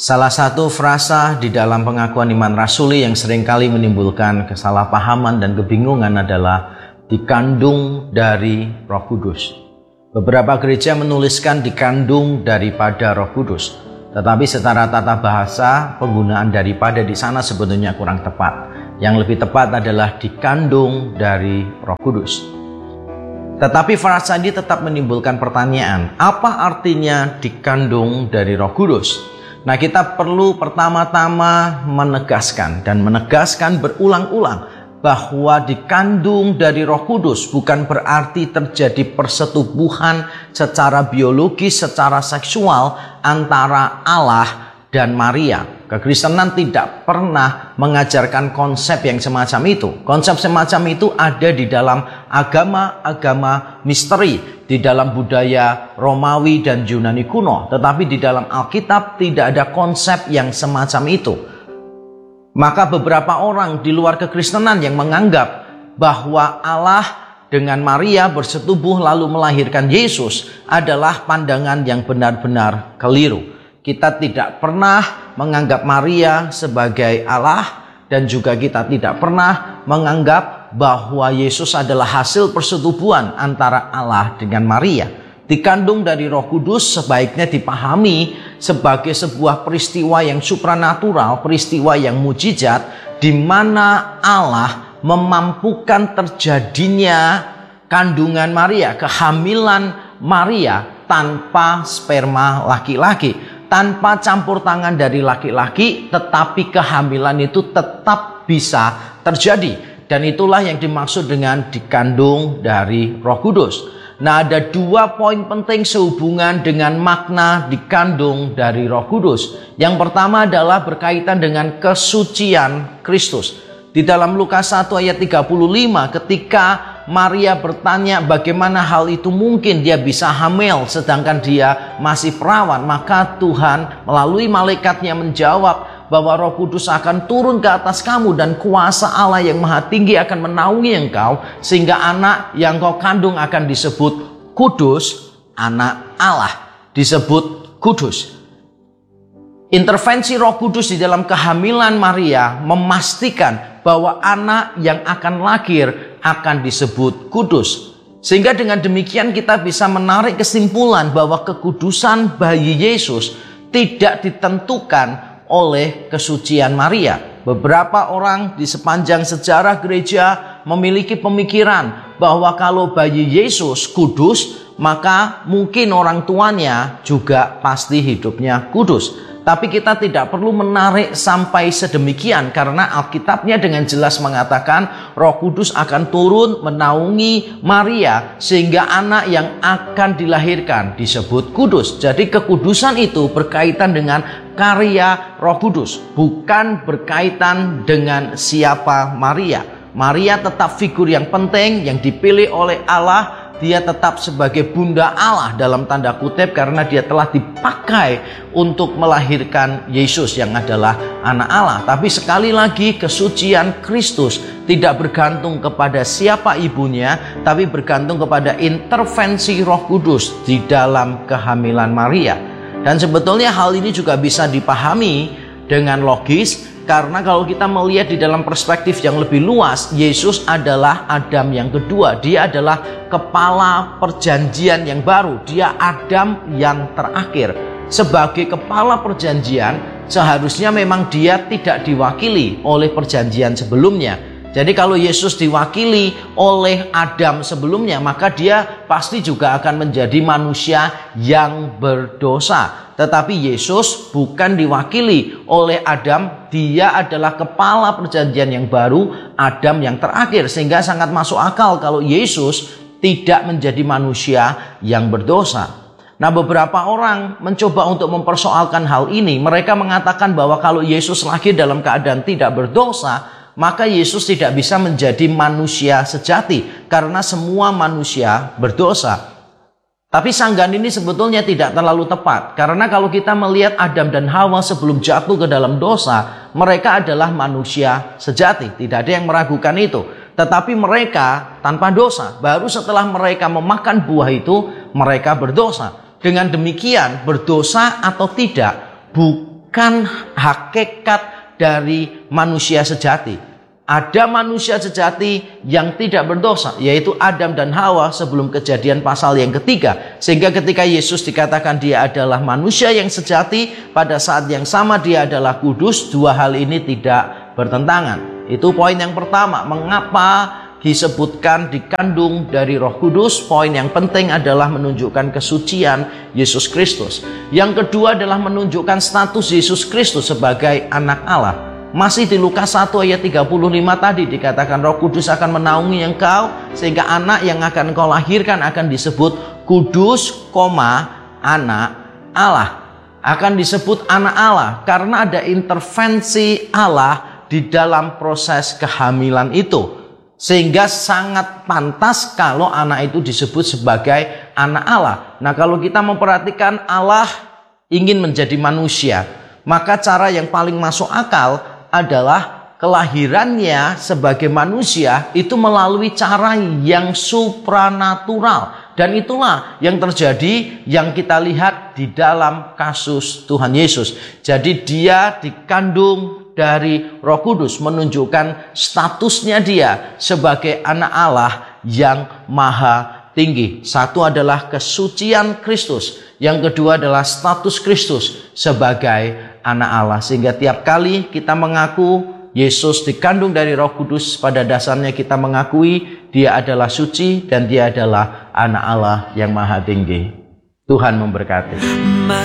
Salah satu frasa di dalam pengakuan iman rasuli yang seringkali menimbulkan kesalahpahaman dan kebingungan adalah dikandung dari Roh Kudus. Beberapa gereja menuliskan dikandung daripada Roh Kudus, tetapi secara tata bahasa penggunaan daripada di sana sebetulnya kurang tepat. Yang lebih tepat adalah dikandung dari Roh Kudus. Tetapi frasa ini tetap menimbulkan pertanyaan, apa artinya dikandung dari Roh Kudus? Nah, kita perlu pertama-tama menegaskan berulang-ulang bahwa dikandung dari Roh Kudus bukan berarti terjadi persetubuhan secara biologis, secara seksual antara Allah dan Maria. Kekristenan tidak pernah mengajarkan konsep yang semacam itu. Konsep semacam itu ada di dalam agama-agama misteri, di dalam budaya Romawi dan Yunani kuno. Tetapi di dalam Alkitab tidak ada konsep yang semacam itu. Maka beberapa orang di luar kekristenan yang menganggap bahwa Allah dengan Maria bersetubuh lalu melahirkan Yesus adalah pandangan yang benar-benar keliru. Kita tidak pernah menganggap Maria sebagai Allah, dan juga kita tidak pernah menganggap bahwa Yesus adalah hasil persetubuhan antara Allah dengan Maria. Dikandung dari Roh Kudus sebaiknya dipahami sebagai sebuah peristiwa yang supranatural, peristiwa yang mujizat, di mana Allah memampukan terjadinya kandungan Maria, kehamilan Maria tanpa sperma laki-laki. Tanpa campur tangan dari laki-laki, tetapi kehamilan itu tetap bisa terjadi. Dan itulah yang dimaksud dengan dikandung dari Roh Kudus. Nah, ada dua poin penting sehubungan dengan makna dikandung dari Roh Kudus. Yang pertama adalah berkaitan dengan kesucian Kristus. Di dalam Lukas 1 ayat 35, ketika Maria bertanya bagaimana hal itu mungkin dia bisa hamil sedangkan dia masih perawan, maka Tuhan melalui malaikatnya menjawab bahwa Roh Kudus akan turun ke atas kamu dan kuasa Allah yang Maha Tinggi akan menaungi engkau, sehingga anak yang kau kandung akan disebut kudus, anak Allah, disebut kudus. Intervensi Roh Kudus di dalam kehamilan Maria memastikan bahwa anak yang akan lahir akan disebut kudus. Sehingga dengan demikian kita bisa menarik kesimpulan bahwa kekudusan bayi Yesus tidak ditentukan oleh kesucian Maria. Beberapa orang di sepanjang sejarah gereja memiliki pemikiran bahwa kalau bayi Yesus kudus, maka mungkin orang tuanya juga pasti hidupnya kudus. Tapi kita tidak perlu menarik sampai sedemikian, karena Alkitabnya dengan jelas mengatakan Roh Kudus akan turun menaungi Maria sehingga anak yang akan dilahirkan disebut kudus. Jadi kekudusan itu berkaitan dengan karya Roh Kudus, bukan berkaitan dengan siapa Maria. Maria tetap figur yang penting yang dipilih oleh Allah. Dia tetap sebagai bunda Allah dalam tanda kutip karena dia telah dipakai untuk melahirkan Yesus yang adalah anak Allah. Tapi sekali lagi kesucian Kristus tidak bergantung kepada siapa ibunya, tapi bergantung kepada intervensi Roh Kudus di dalam kehamilan Maria. Dan sebetulnya hal ini juga bisa dipahami dengan logis, karena kalau kita melihat di dalam perspektif yang lebih luas, Yesus adalah Adam yang kedua. Dia adalah kepala perjanjian yang baru. Dia Adam yang terakhir. Sebagai kepala perjanjian, seharusnya memang dia tidak diwakili oleh perjanjian sebelumnya. Jadi kalau Yesus diwakili oleh Adam sebelumnya, maka dia pasti juga akan menjadi manusia yang berdosa. Tetapi Yesus bukan diwakili oleh Adam, dia adalah kepala perjanjian yang baru, Adam yang terakhir. Sehingga sangat masuk akal kalau Yesus tidak menjadi manusia yang berdosa. Nah, beberapa orang mencoba untuk mempersoalkan hal ini. Mereka mengatakan bahwa kalau Yesus lahir dalam keadaan tidak berdosa, maka Yesus tidak bisa menjadi manusia sejati karena semua manusia berdosa. Tapi sanggahan ini sebetulnya tidak terlalu tepat, karena kalau kita melihat Adam dan Hawa sebelum jatuh ke dalam dosa, mereka adalah manusia sejati, tidak ada yang meragukan itu. Tetapi mereka tanpa dosa, baru setelah mereka memakan buah itu mereka berdosa. Dengan demikian berdosa atau tidak bukan bukan hakikat dari manusia sejati. Ada manusia sejati yang tidak berdosa, yaitu Adam dan Hawa sebelum kejadian pasal yang ketiga. Sehingga ketika Yesus dikatakan dia adalah manusia yang sejati, pada saat yang sama dia adalah kudus. Dua hal ini tidak bertentangan. Itu poin yang pertama. Mengapa disebutkan dikandung dari Roh Kudus? Poin yang penting adalah menunjukkan kesucian Yesus Kristus. Yang kedua adalah menunjukkan status Yesus Kristus sebagai anak Allah. Masih di Lukas 1 ayat 35 tadi dikatakan Roh Kudus akan menaungi engkau, sehingga anak yang akan engkau lahirkan akan disebut kudus, anak Allah. Akan disebut anak Allah karena ada intervensi Allah di dalam proses kehamilan itu. Sehingga sangat pantas kalau anak itu disebut sebagai anak Allah. Nah, kalau kita memperhatikan Allah ingin menjadi manusia, maka cara yang paling masuk akal adalah kelahirannya sebagai manusia itu melalui cara yang supranatural. Dan itulah yang terjadi, yang kita lihat di dalam kasus Tuhan Yesus. Jadi dia dikandung dari Roh Kudus, menunjukkan statusnya dia sebagai anak Allah yang maha tinggi. Satu adalah kesucian Kristus, yang kedua adalah status Kristus sebagai anak Allah. Sehingga tiap kali kita mengaku Yesus dikandung dari Roh Kudus, pada dasarnya kita mengakui dia adalah suci dan dia adalah anak Allah yang maha tinggi. Tuhan memberkati.